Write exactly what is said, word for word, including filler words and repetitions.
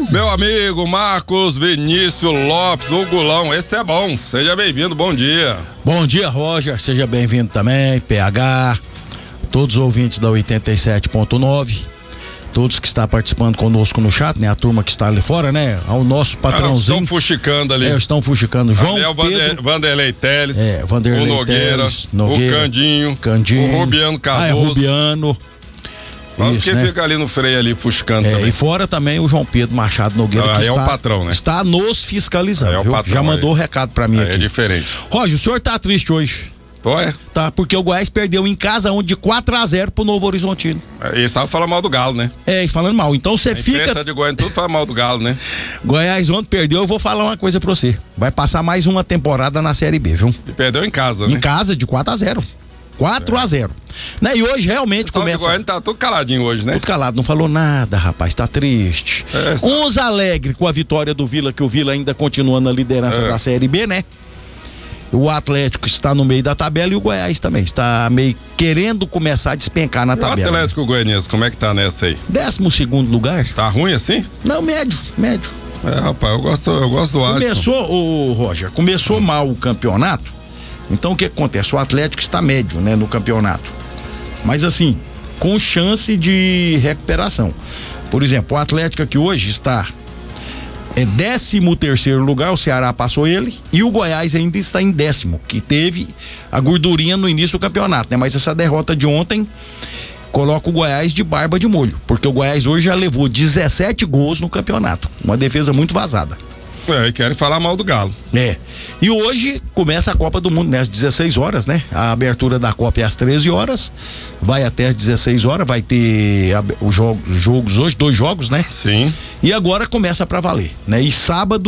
Meu amigo Marcos Vinícius Lopes, o Gulão, esse é bom. Seja bem-vindo, bom dia. Bom dia, Roger, seja bem-vindo também, P H, todos os ouvintes da oitenta e sete ponto nove, todos que estão participando conosco no chat, né? A turma que está ali fora, né? Ao nosso patrãozinho. Ah, estão fuxicando ali. É, estão fuxicando. João ali é o Pedro, Vanderlei Teles, é, Vanderlei o Nogueira, Teles, Nogueira, o Candinho, Candinho, o Rubiano Cardoso. Ah, é Rubiano. Mas Isso, que né? fica ali no freio ali, fuscando é, também. E fora também o João Pedro Machado Nogueira, ah, que é está, o patrão, né? está nos fiscalizando, é o viu? patrão, Já mandou o aí. recado pra mim aí aqui. É diferente. Roger, o senhor tá triste hoje. Foi? Tá, porque o Goiás perdeu em casa onde de quatro a zero pro Novo Horizontino. E sabe falar mal do Galo, né? É, e falando mal. Então você fica. A de Goiânia tudo fala mal do Galo, né? Goiás ontem perdeu, eu vou falar uma coisa pra você. Vai passar mais uma temporada na Série B, viu? E perdeu em casa, né? Em casa de quatro a zero. quatro a zero. Né? E hoje realmente o começa. O Goiânia tá tudo caladinho hoje, né? Tudo calado, não falou nada, rapaz, tá triste. É, está... Uns alegres com a vitória do Vila, que o Vila ainda continua na liderança é. da Série B, né? O Atlético está no meio da tabela e o Goiás também está meio querendo começar a despencar na e tabela. O Atlético Goianiense, como é que tá nessa aí? Décimo segundo lugar. Tá ruim assim? Não, médio, médio. É, rapaz, eu gosto, eu gosto do Alisson. Começou, o Roger, começou hum. mal o campeonato. Então o que acontece? O Atlético está médio, né, no campeonato. Mas assim, com chance de recuperação. Por exemplo, o Atlético aqui hoje está é décimo terceiro lugar, o Ceará passou ele, e o Goiás ainda está em décimo, que teve a gordurinha no início do campeonato, né? Mas essa derrota de ontem coloca o Goiás de barba de molho, porque o Goiás hoje já levou dezessete gols no campeonato, uma defesa muito vazada. É, e querem falar mal do Galo. É. E hoje começa a Copa do Mundo, né? Às dezesseis horas, né? A abertura da Copa é às treze horas, vai até às dezesseis horas, vai ter os jogo, jogos hoje, dois jogos, né? Sim. E agora começa pra valer, né? E sábado